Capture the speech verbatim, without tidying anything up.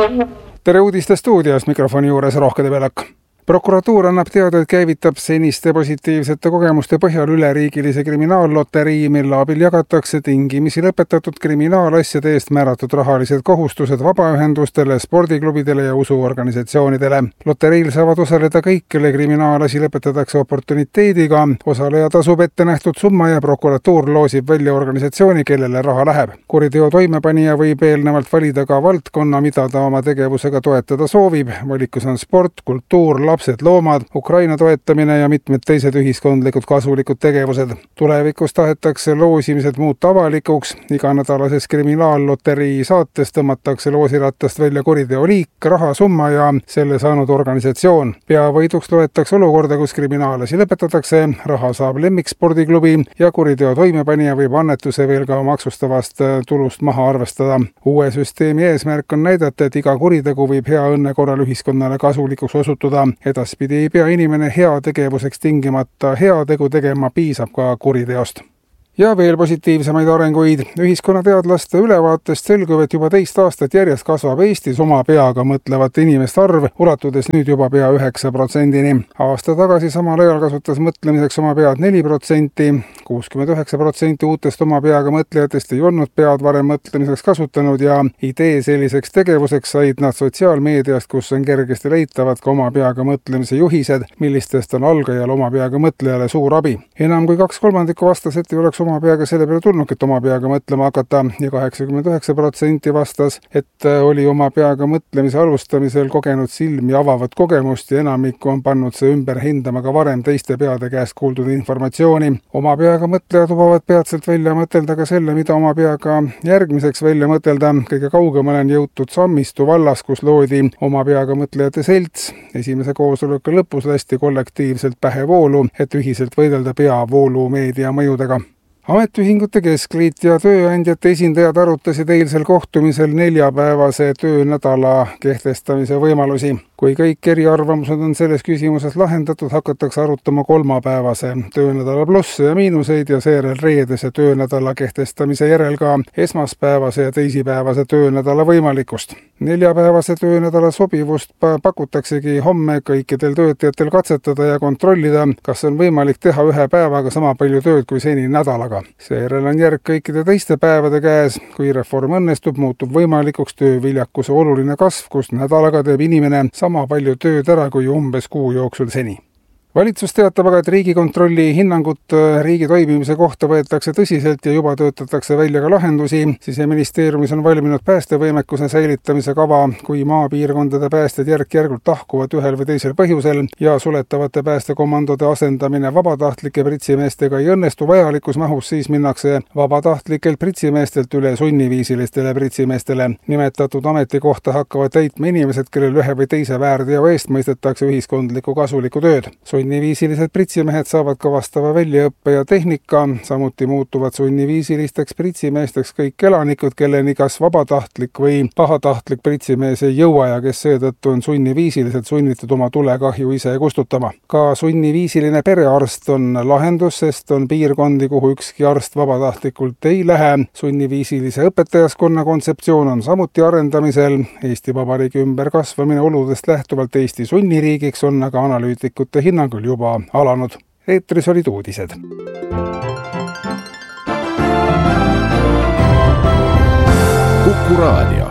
Tere uudiste stuudios, mikrofoni juures Rohke Debelak. Prokuratuur annab teada, et käivitab seniste positiivsete kogemuste põhjal üleriigilise kriminaalloterii, mille abil jagatakse tingimisi lõpetatud kriminaalasjade eest määratud rahalised kohustused vabaühendustele, spordiklubidele ja usuorganisatsioonidele. Loteriil saavad osaleda kõik, kelle kriminaalasi lõpetatakse oportuniteediga. Osaleja tasub ette nähtud summa ja prokuratuur loosib välja organisatsiooni, kellele raha läheb. Kuriteo toimepanija võib eelnevalt valida ka valdkonna, mida ta oma tegevusega toetada soovib. Valikus on sport, kultuur, lapsed, loomad, Ukraina toetamine ja mitmed teised ühiskondlikud kasulikud tegevused. Tulevikus tahetakse loosimised muuta avalikuks. Iganädalases kriminaalloterii saates tõmmatakse loosirattast välja kuriteo liik, rahasumma ja selle saanud organisatsioon. Peavõiduks loetakse olukorda, kus kriminaalasi lõpetatakse, raha saab lemmikspordiklubi ja kuriteo toimepanija võib annetuse veel ka maksustavast tulust maha arvestada. Uue süsteemi eesmärk on näidata, et iga kuritegu võib hea õnne korral ühiskonnale kasulikuks osutuda. Edaspidi ei pea inimene hea tegevuseks tingimata hea tegu tegema, piisab ka kuriteost. Ja veel positiivsemaid arenguid. Ühiskonnateadlaste ülevaatest selgub, et juba teist aastat järjest kasvab Eestis oma peaga mõtlevate inimeste arv, ulatudes nüüd juba pea üheksa protsendini. Aasta tagasi samal ajal kasutas mõtlemiseks oma pead neli protsenti, kuuskümmend üheksa protsenti uutest oma peaga mõtlejatest ei olnud pead varem mõtlemiseks kasutanud ja idee selliseks tegevuseks said nad sotsiaalmeediast, kus on kergesti leitavad ka oma peaga mõtlemise juhised, millistest on algajal oma peaga mõtlejale suur abi. Enam kui kaks kolmandikku vastas, et ei oleks oma peaga selle peale tulnud, et oma peaga mõtlema hakata ja kaheksakümmend üheksa protsenti vastas, et oli oma peaga mõtlemise alustamisel kogenud silmi avavat kogemust ja enamikku on pannud see ümber hindama ka varem teiste peade käest kuuldud informatsiooni. Oma peaga mõtlejad lubavad peatselt välja mõtelda ka selle, mida oma peaga järgmiseks välja mõtelda. Kõige kaugemale on jõutud Sammistu vallas, kus loodi oma peaga mõtlejate selts. Esimese koosoleku lõpus lasti kollektiivselt pähe voolu, et ühiselt võidelda peavoolu meedia mõjudega. Ametiühingute Keskliit ja tööandjate esindajad arutasid eilsel kohtumisel neljapäevase töönädala kehtestamise võimalusi. Kui kõik eriarvamused on selles küsimuses lahendatud, hakatakse arutama kolmapäevase töönädala plusse ja miinuseid ja seejärel reedese töönädala kehtestamise järel ka esmaspäevase ja teisipäevase töönädala võimalikkust. Neljapäevase töönädala sobivust pakutaksegi homme kõikidel töötajatel katsetada ja kontrollida, kas on võimalik teha ühe päevaga sama palju tööd kui seni nädalaga. Seejärel on järg kõikide teiste päevade käes. Kui reform õnnestub, muutub võimalikuks tööviljakuse oluline kasv, kus nädalaga teeb inimene sama palju tööd ära kui umbes kuu jooksul seni. Valitsus teatab aga, et Riigikontrolli hinnangut riigi toimimise kohta võetakse tõsiselt ja juba töötatakse välja ka lahendusi. Siseministeeriumis on valminud päästevõimekuse säilitamise kava, kui maapiirkondade päästjad järk-järgult tahkuvad ühel või teisel põhjusel ja suletavate päästekomandode asendamine vabatahtlike pritsimeestega ei õnnestu vajalikus mahus, siis minnakse vabatahtlikelt pritsimeestelt üle sunniviisilistele pritsimeestele. Nimetatud ametikohta hakkavad täitma inimesed, kellel ühe või teise väärteo eest mõistetakse ühiskondlikku kasulikku tööd. Sunniviisilised pritsimehed saavad ka vastava väljaõppe ja tehnika, samuti muutuvad sunniviisilisteks pritsimeesteks kõik elanikud, kelleni kas vabatahtlik või pahatahtlik pritsimees ei jõua ja kes seetõttu on sunniviisiliselt sunnitud oma tulekahju ise kustutama. Ka sunniviisiline perearst on lahendus, sest on piirkondi, kuhu ükski arst vabatahtlikult ei lähe. Sunniviisilise õpetajaskonna kontseptsioon on samuti arendamisel. Eesti Vabariigi ümberkasvamine oludest lähtuvalt Eesti sunniriigiks on aga analüütikute hinnangul juba alanud. Eetris olid uudised. Kuku Raadio.